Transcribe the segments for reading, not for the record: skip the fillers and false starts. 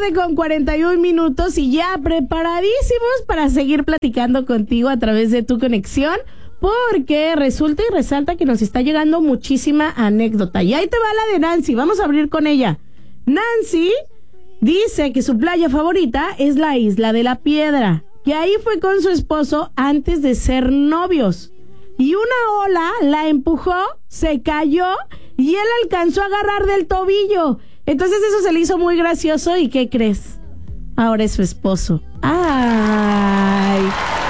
2:41 y ya preparadísimos para seguir platicando contigo a través de tu conexión, porque resulta y resalta que nos está llegando muchísima anécdota. Y ahí te va la de Nancy, vamos a abrir con ella. Nancy dice que su playa favorita es la Isla de la Piedra, que ahí fue con su esposo antes de ser novios. Y una ola la empujó, se cayó y él alcanzó a agarrar del tobillo. Entonces eso se le hizo muy gracioso. ¿Y qué crees? Ahora es su esposo. ¡Ay!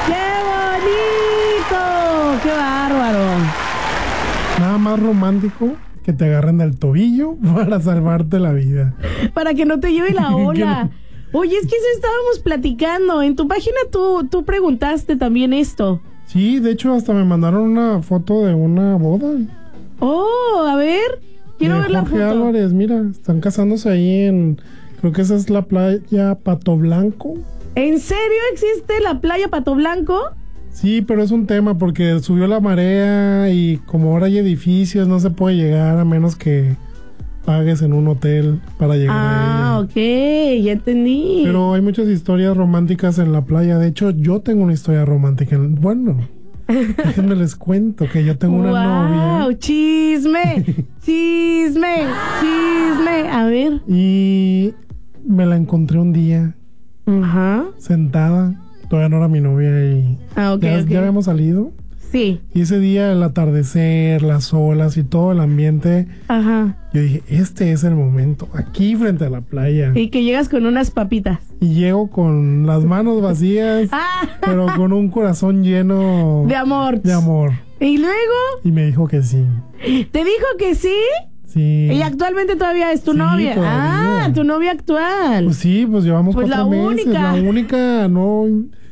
¡Qué bonito! ¡Qué bárbaro! Nada más romántico que te agarren del tobillo para salvarte la vida. Para que no te lleve la ola. Oye, es que eso estábamos platicando. En tu página tú preguntaste también esto. Sí, de hecho hasta me mandaron una foto de una boda. Oh, a ver. Quiero ver la foto. Jorge Álvarez, mira, están casándose ahí en... Creo que esa es la playa Pato Blanco. ¿En serio existe la playa Pato Blanco? Sí, pero es un tema porque subió la marea y como ahora hay edificios no se puede llegar a menos que pagues en un hotel para llegar a ella. Ok, ya entendí. Pero hay muchas historias románticas en la playa. De hecho, yo tengo una historia romántica. Bueno, déjenme les cuento que yo tengo una novia. ¡Wow! ¡Chisme! ¡Chisme! ¡Chisme! A ver. Y me la encontré un día. Ajá. Sentada. Todavía no era mi novia y ya habíamos salido. Sí. Y ese día, el atardecer, las olas y todo el ambiente. Ajá. Yo dije, este es el momento. Aquí frente a la playa. Y que llegas con unas papitas. Y llego con las manos vacías, pero con un corazón lleno... De amor. De amor. ¿Y luego? Y me dijo que sí. ¿Te dijo que sí? Sí. ¿Y actualmente todavía es tu novia? Todavía. Tu novia actual. Pues sí, pues llevamos 4 meses. Única. La única, no...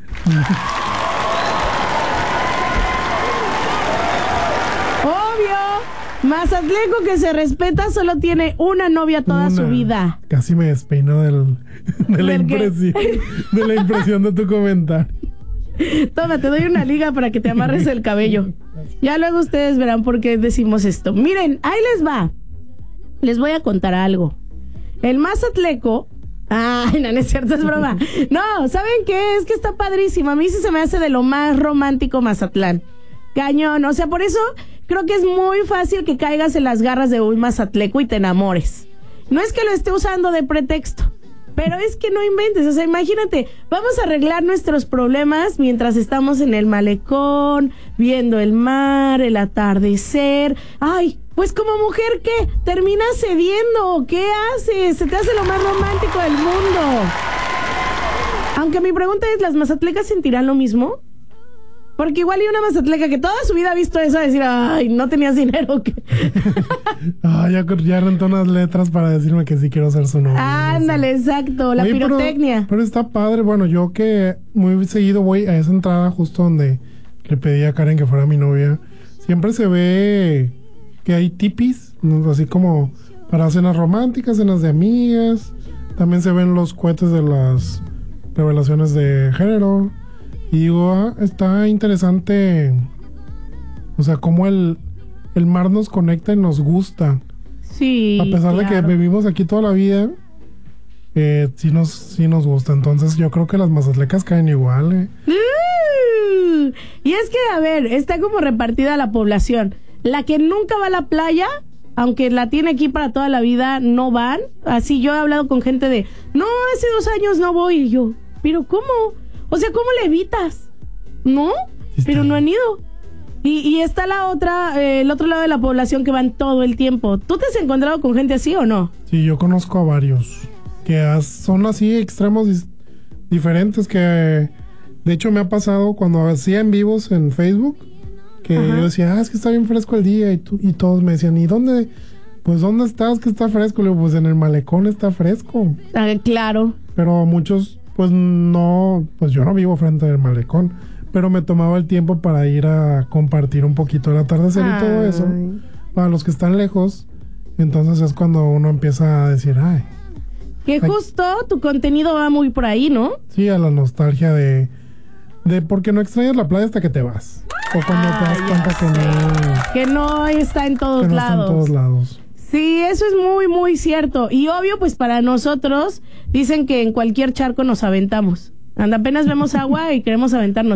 Mazatleco que se respeta solo tiene una novia toda su vida. Casi me despeinó de la impresión de tu comentario. Toma, te doy una liga para que te amarres el cabello. Ya luego ustedes verán por qué decimos esto. Miren, ahí les va. Les voy a contar algo. El Mazatleco... Ay, no es cierto, es broma. No, ¿saben qué? Es que está padrísimo. A mí sí se me hace de lo más romántico Mazatlán. Cañón, o sea, por eso creo que es muy fácil que caigas en las garras de un mazatleco y te enamores. No es que lo esté usando de pretexto, pero es que no inventes. O sea, imagínate, vamos a arreglar nuestros problemas mientras estamos en el malecón, viendo el mar, el atardecer. Ay, pues como mujer, ¿qué? ¿Terminas cediendo? ¿Qué haces? Se te hace lo más romántico del mundo. Aunque mi pregunta es, ¿las mazatlecas sentirán lo mismo? Porque igual hay una mazatleca que toda su vida ha visto eso, a decir, ay, no tenías dinero. Ya rentó unas letras para decirme que sí quiero ser su novia. Ándale, exacto, la pirotecnia. Pero está padre, bueno, yo que muy seguido voy a esa entrada justo donde le pedí a Karen que fuera mi novia. Siempre se ve que hay tipis, ¿no? Así como para cenas románticas, cenas de amigas. También se ven los cohetes de las revelaciones de género. Y digo, está interesante, o sea, cómo el mar nos conecta y nos gusta. Sí, a pesar de que vivimos aquí toda la vida, sí nos gusta. Entonces yo creo que las mazatlecas caen igual. Y es que, a ver, está como repartida la población. La que nunca va a la playa, aunque la tiene aquí para toda la vida, no van. Así yo he hablado con gente de, no, hace 2 años no voy. Y yo, ¿pero cómo? O sea, ¿cómo le evitas? ¿No? Pero no han ido. Y está la otra, el otro lado de la población que van todo el tiempo. ¿Tú te has encontrado con gente así o no? Sí, yo conozco a varios que son así extremos diferentes que... De hecho, me ha pasado cuando hacía en vivos en Facebook que yo decía, es que está bien fresco el día y todos me decían, ¿y dónde? Pues, ¿dónde estás? Que está fresco. Le digo, pues en el malecón está fresco. Claro. Pero muchos... Pues no, pues yo no vivo frente al malecón, pero me tomaba el tiempo para ir a compartir un poquito el atardecer y todo eso. Para los que están lejos, entonces es cuando uno empieza a decir, ay. Que justo tu contenido va muy por ahí, ¿no? Sí, a la nostalgia de porque no extrañas la playa hasta que te vas. O cuando te das cuenta que no está en todos lados. Está en todos lados. Sí, eso es muy, muy cierto. Y obvio, pues para nosotros, dicen que en cualquier charco nos aventamos. Apenas vemos agua y queremos aventarnos.